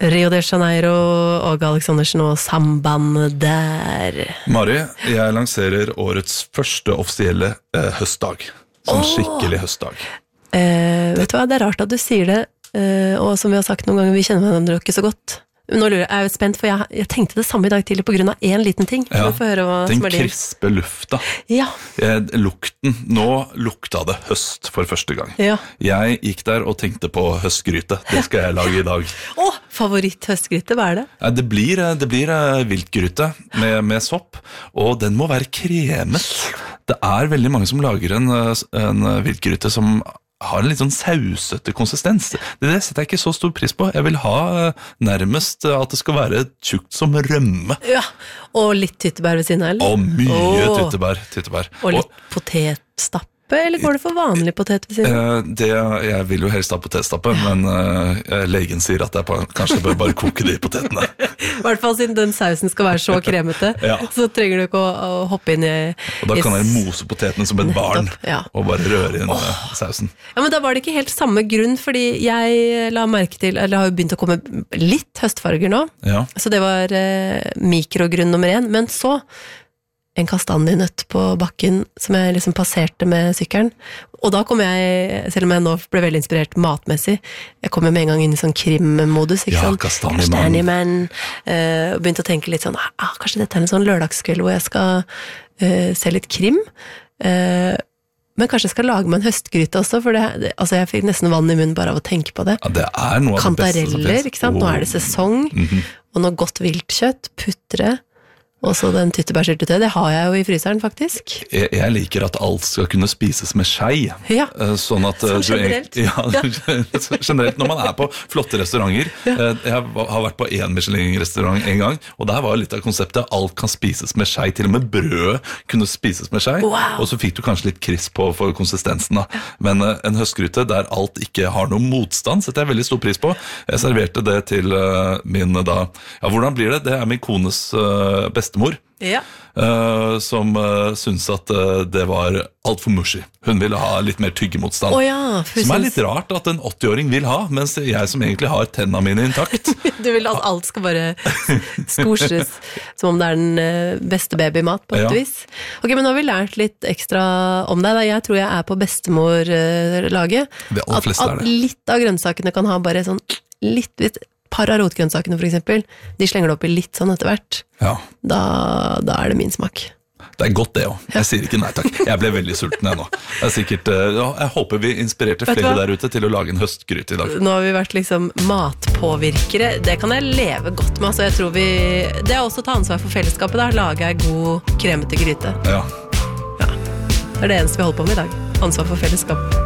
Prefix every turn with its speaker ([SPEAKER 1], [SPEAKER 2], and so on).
[SPEAKER 1] Rio de Janeiro og Alexandersen og samband der.
[SPEAKER 2] Mari, jeg lanserer årets første offisielle høstdag. Som skikkelig høstdag.
[SPEAKER 1] Vet du hva, det rart at du sier det, og som vi har sagt noen ganger, vi kjenner hverandre ikke så godt. Nå lurer jeg jo spent, for jeg tenkte det samme i dag tidlig på grunn av en liten ting.
[SPEAKER 2] Ja, den
[SPEAKER 1] som
[SPEAKER 2] krispe lufta.
[SPEAKER 1] Ja.
[SPEAKER 2] Lukten, nå lukta det høst for første gang.
[SPEAKER 1] Ja.
[SPEAKER 2] Jeg gikk der og tenkte på høstgryte. Det skal jeg lage i dag.
[SPEAKER 1] Favoritthøstgryte, hva er det?
[SPEAKER 2] Det blir viltgryte med sopp, og den må være kremet. Det er veldig mange som lager en viltgryte som har en litt sånn sausete konsistens. Det setter jeg ikke så stor pris på. Jeg vil ha nærmest at det skal være tjukt som rømme.
[SPEAKER 1] Ja, og litt tyttebær ved siden av, eller?
[SPEAKER 2] Og mye tyttebær.
[SPEAKER 1] Og litt potetstappe, eller går det for vanlig potet ved siden av?
[SPEAKER 2] Jeg vil jo helst ha potetstappe, men legen sier at jeg kanskje bør bare koke de potetene.
[SPEAKER 1] I hvert fall siden den sausen skal være så kremete, så trenger du ikke å hoppe inn i...
[SPEAKER 2] Og da kan jeg mose potetene som et barn, og bare røre inn sausen.
[SPEAKER 1] Ja, men da var det ikke helt samme grunn, fordi jeg la merke til, eller har jo begynt å komme litt høstfarger nå, så det var mikrogrunn nummer 1, men så en kastanjenøtt på bakken som jeg liksom passerte med sykkelen. Og da kom jeg, selv om jeg nå ble veldig inspirert matmessig, jeg kom med en gang inn i sånn krimmodus, ikke sant? Kastanjemann. Og begynte å tenke litt sånn, kanskje dette er en sånn lørdagskveld hvor jeg skal se litt krim. Men kanskje jeg skal lage meg en høstgryte også, for altså jeg fikk nesten vann i munnen bare av å tenke på det.
[SPEAKER 2] Ja, det er noe av det beste som finnes.
[SPEAKER 1] Kantareller, ikke sant? Nå er det sesong, og noe godt viltkjøtt, puttere, og så den tyttebærsyltetøy, det har jeg jo i fryseren faktisk. Jeg liker at alt skal kunne spises med skei. Ja, sånn generelt. Generelt, når man er på flotte restauranter. Jeg har vært på en Michelin-restaurant en gang, og der var litt av konseptet, alt kan spises med skei, til og med brød kunne spises med skei, og så fikk du kanskje litt krisp på for konsistensen da. Men en høstgryte der alt ikke har noen motstand, setter jeg veldig stor pris på. Jeg serverte det til min da, hvordan blir det? Det er min kones bestemor, som syntes at det var alt for mushy. Hun ville ha litt mer tyggemotstand. Som er litt rart at en 80-åring vil ha, mens jeg som egentlig har tennene mine intakt. Du vil at alt skal bare skosjes, som om det er den beste babymat på et vis. Ok, men nå har vi lært litt ekstra om deg. Jeg tror jeg er på bestemorlaget. At litt av grønnsakene kan ha bare sånn litt par av rotgrønnsakene for eksempel, de slenger det opp i litt sånn etter hvert. Da er det min smak.
[SPEAKER 2] Det er godt det også. Jeg sier ikke nei takk. Jeg ble veldig sulten jeg nå. Jeg håper vi inspirerte flere der ute til å lage en høstgryte i dag.
[SPEAKER 1] Nå har vi vært liksom matpåvirkere. Det kan jeg leve godt med. Altså, jeg tror det er også å ta ansvar for fellesskapet da. Lage en god kremete gryte. Det er det eneste vi holder på med i dag. Ansvar for fellesskap.